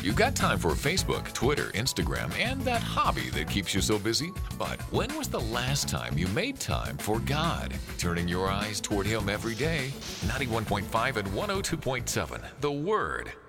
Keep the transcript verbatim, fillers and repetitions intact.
You've got time for Facebook, Twitter, Instagram, and that hobby that keeps you so busy. But when was the last time you made time for God? Turning your eyes toward Him every day. ninety-one point five and one oh two point seven, The Word.